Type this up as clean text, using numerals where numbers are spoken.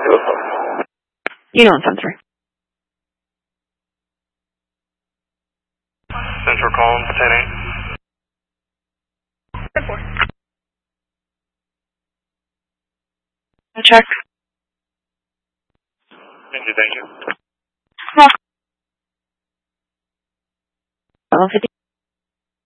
You know, sensory. Central calling for 10-8. 10-4. Check. Thank you. Well,